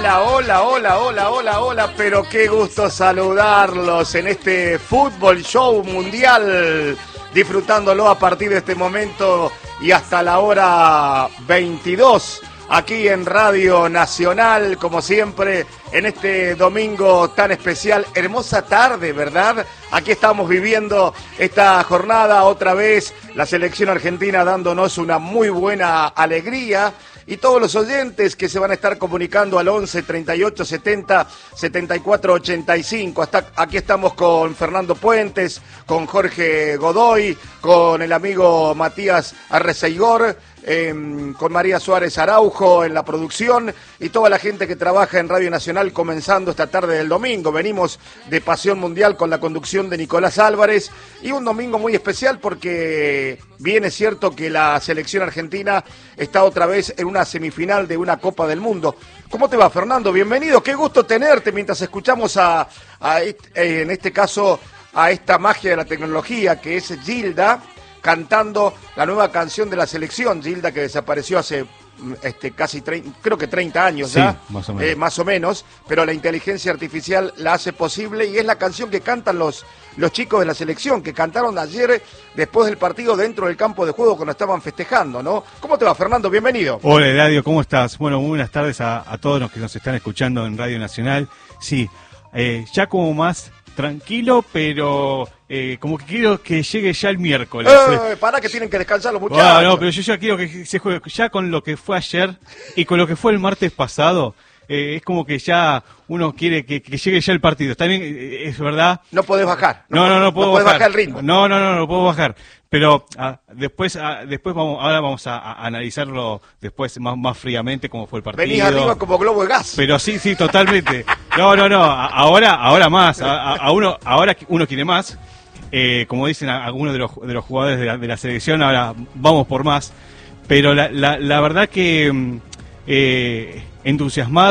Hola, pero qué gusto saludarlos en este Fútbol Show Mundial, disfrutándolo a partir de este momento y hasta la hora 22, aquí en Radio Nacional, como siempre, en este domingo tan especial, hermosa tarde, ¿verdad? Aquí estamos viviendo esta jornada otra vez, la selección argentina dándonos una muy buena alegría. Y todos los oyentes que se van a estar comunicando al 11 38 70 74 85. Hasta aquí estamos con Fernando Puentes, con Jorge Godoy, con el amigo Matías Arreceigor, con María Suárez Araujo en la producción y toda la gente que trabaja en Radio Nacional comenzando esta tarde del domingo. Venimos de Pasión Mundial con la conducción de Nicolás Álvarez y un domingo muy especial porque bien es cierto que la selección argentina está otra vez en una semifinal de una Copa del Mundo. ¿Cómo te va, Fernando? Bienvenido, qué gusto tenerte mientras escuchamos en este caso a esta magia de la tecnología que es Gilda, cantando la nueva canción de la selección. Gilda, que desapareció hace casi 30 años ya, sí, más o menos, pero la inteligencia artificial la hace posible y es la canción que cantan los chicos de la selección, que cantaron ayer después del partido dentro del campo de juego cuando estaban festejando, ¿no? ¿Cómo te va, Fernando? Bienvenido. Hola, Eladio, ¿cómo estás? Bueno, muy buenas tardes a todos los que nos están escuchando en Radio Nacional. Sí, ya como más tranquilo, pero como que quiero que llegue ya el miércoles. Para que tienen que descansar los muchachos. No, pero yo ya quiero que se juegue ya con lo que fue ayer y con lo que fue el martes pasado. Es como que ya uno quiere que llegue ya el partido. Está bien, es verdad. No podés bajar. No puedo bajar el ritmo. No puedo bajar. Pero después vamos a analizarlo después más fríamente cómo fue el partido. Venís arriba como globo de gas. Pero sí, totalmente. No. Ahora más. Ahora uno quiere más. Como dicen algunos de los jugadores de la selección, ahora vamos por más. Pero la verdad que entusiasmado.